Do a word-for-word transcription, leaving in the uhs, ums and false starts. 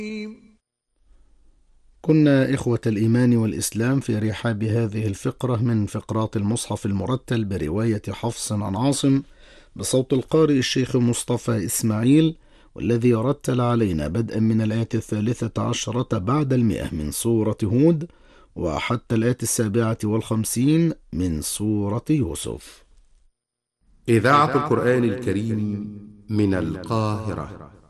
كنا إخوة الإيمان والإسلام في رحاب هذه الفقرة من فقرات المصحف المرتل برواية حفص عن عاصم بصوت القارئ الشيخ مصطفى إسماعيل، والذي رتل علينا بدءا من الآية الثالثة عشرة بعد المئة من سورة هود وحتى الآية السابعة والخمسين من سورة يوسف. إذاعة القرآن الكريم من القاهرة.